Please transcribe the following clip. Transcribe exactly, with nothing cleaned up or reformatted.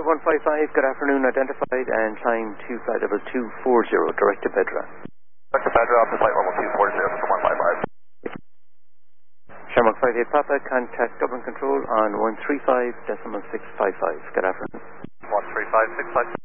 one five five, good afternoon, identified, and time two flight level two four zero, direct to Bedra. Direct to Bedra, up to flight level two four zero for one five five. Shamrock five eight Papa, contact Dublin Control on one three five decimal six five five, good afternoon. one three five six five.